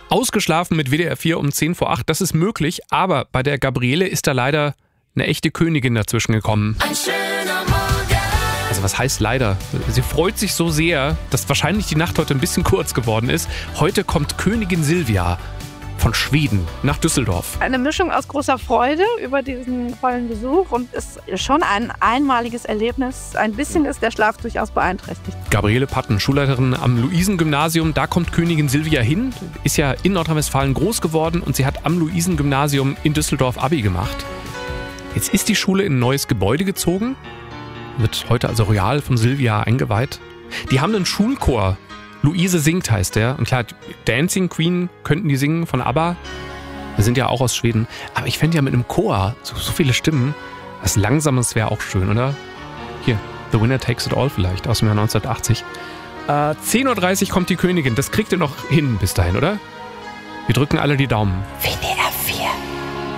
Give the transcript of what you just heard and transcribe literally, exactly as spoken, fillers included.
Ausgeschlafen mit W D R vier um zehn vor acht, das ist möglich, aber bei der Gabriele ist da leider eine echte Königin dazwischen gekommen. Ein schöner Morgen. Also was heißt leider? Sie freut sich so sehr, dass wahrscheinlich die Nacht heute ein bisschen kurz geworden ist. Heute kommt Königin Silvia von Schweden nach Düsseldorf. Eine Mischung aus großer Freude über diesen vollen Besuch und ist schon ein einmaliges Erlebnis. Ein bisschen ist der Schlaf durchaus beeinträchtigt. Gabriele Patten, Schulleiterin am Luisengymnasium, da kommt Königin Silvia hin, ist ja in Nordrhein-Westfalen groß geworden und sie hat am Luisengymnasium in Düsseldorf Abi gemacht. Jetzt ist die Schule in ein neues Gebäude gezogen, wird heute also royal von Silvia eingeweiht. Die haben einen Schulchor. Luise singt heißt der. Und klar, Dancing Queen könnten die singen von ABBA. Wir sind ja auch aus Schweden. Aber ich fände ja mit einem Chor, so, so viele Stimmen, was Langsames wäre auch schön, oder? Hier, The Winner Takes It All vielleicht, aus dem Jahr neunzehnhundertachtzig. Äh, zehn Uhr dreißig kommt die Königin. Das kriegt ihr noch hin bis dahin, oder? Wir drücken alle die Daumen.